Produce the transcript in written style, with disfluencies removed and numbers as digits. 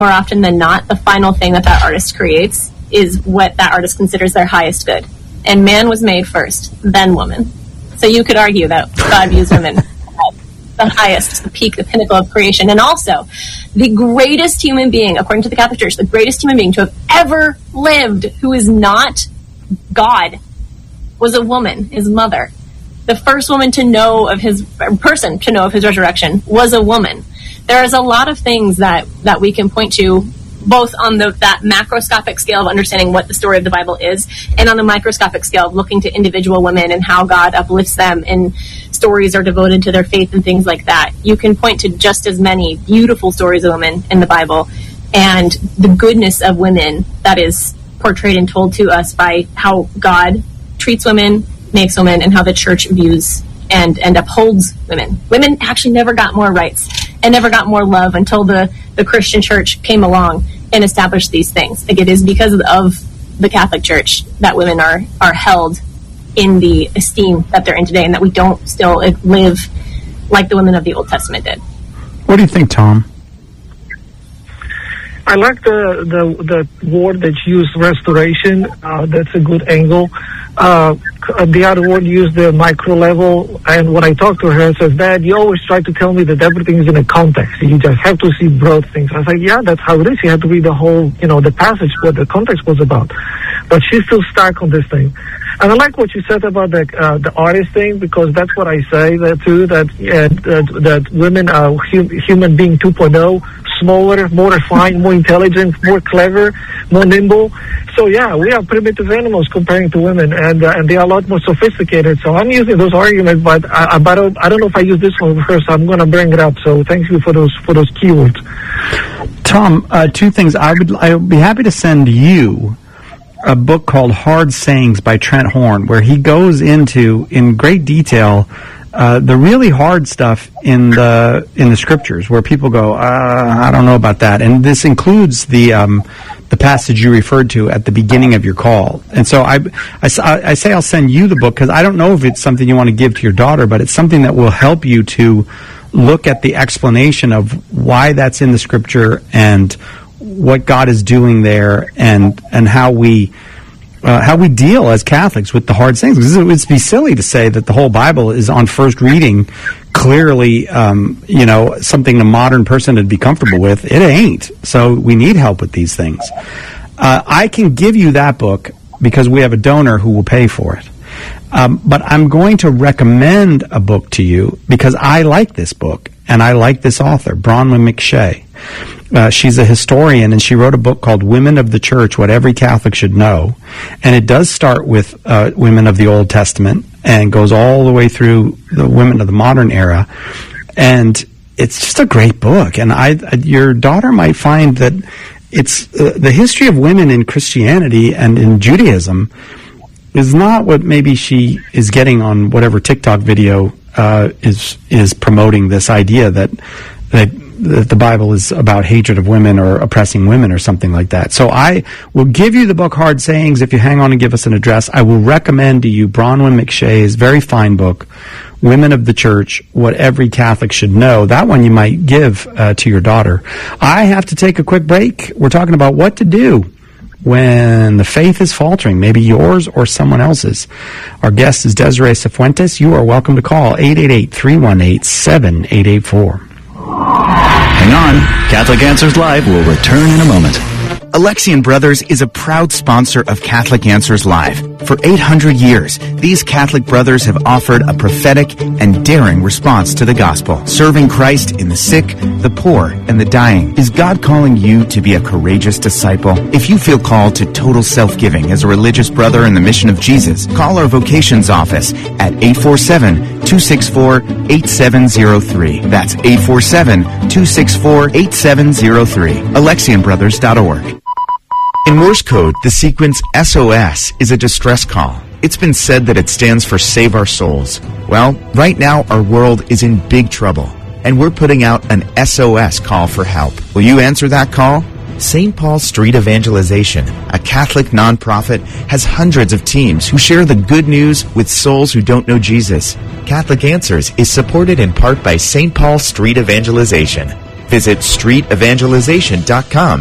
more often than not, the final thing that artist creates is what that artist considers their highest good. And man was made first, then woman. So you could argue that God views women as the highest, the peak, the pinnacle of creation. And also, the greatest human being, according to the Catholic Church, the greatest human being to have ever lived who is not God was a woman, his mother. The first woman to know of his resurrection was a woman. There is a lot of things that we can point to, both on that macroscopic scale of understanding what the story of the Bible is, and on the microscopic scale of looking to individual women and how God uplifts them, and stories are devoted to their faith and things like that. You can point to just as many beautiful stories of women in the Bible, and the goodness of women that is portrayed and told to us by how God treats women, makes women, and how the church views and upholds women. Women actually never got more rights and never got more love until the Christian church came along and established these things. Like, it is because of the Catholic Church that women are held in the esteem that they're in today, and that we don't still live like the women of the Old Testament did. What do you think, Tom? I like the word that you used, restoration. That's a good angle. The other word used the micro level, and when I talked to her, I says, Dad, you always try to tell me that everything is in a context. You just have to see broad things. I was like, yeah, that's how it is. You have to read the whole, the passage, what the context was about. But she's still stuck on this thing. And I like what you said about the artist thing, because that's what I say too, that women are human being 2.0, smaller, more refined, more intelligent, more clever, more nimble. So yeah, we are primitive animals comparing to women, and they are a lot more sophisticated. So I'm using those arguments, but I don't know if I use this one with her, so I'm going to bring it up. So thank you for those keywords. Tom, two things. I would be happy to send you a book called Hard Sayings by Trent Horn, where he goes into in great detail the really hard stuff in the scriptures, where people go, I don't know about that. And this includes the passage you referred to at the beginning of your call. And so I say I'll send you the book, because I don't know if it's something you want to give to your daughter, but it's something that will help you to look at the explanation of why that's in the scripture and what God is doing there, and how we deal as Catholics with the hard sayings. Because it would be silly to say that the whole Bible is on first reading clearly, something a modern person would be comfortable with. It ain't. So we need help with these things. I can give you that book because we have a donor who will pay for it. But I'm going to recommend a book to you because I like this book and I like this author, Bronwyn McShay. She's a historian, and she wrote a book called Women of the Church, What Every Catholic Should Know. And it does start with women of the Old Testament and goes all the way through the women of the modern era. And it's just a great book. And your daughter might find that it's the history of women in Christianity and in Judaism is not what maybe she is getting on whatever TikTok video is promoting this idea that the Bible is about hatred of women or oppressing women or something like that. So I will give you the book Hard Sayings if you hang on and give us an address. I will recommend to you Bronwyn McShay's very fine book, Women of the Church, What Every Catholic Should Know. That one you might give to your daughter. I have to take a quick break. We're talking about what to do when the faith is faltering, maybe yours or someone else's. Our guest is Desiree Cifuentes. You are welcome to call 888-318-7884. Hang on. Catholic Answers Live will return in a moment. Alexian Brothers is a proud sponsor of Catholic Answers Live. For 800 years, these Catholic brothers have offered a prophetic and daring response to the gospel, serving Christ in the sick, the poor, and the dying. Is God calling you to be a courageous disciple? If you feel called to total self-giving as a religious brother in the mission of Jesus, call our vocations office at 847-264-8703. That's 847-264-8703. AlexianBrothers.org. In Morse code, the sequence SOS is a distress call. It's been said that it stands for Save Our Souls. Well, right now our world is in big trouble, and we're putting out an SOS call for help. Will you answer that call? St. Paul Street Evangelization, a Catholic nonprofit, has hundreds of teams who share the good news with souls who don't know Jesus. Catholic Answers is supported in part by St. Paul Street Evangelization. Visit streetevangelization.com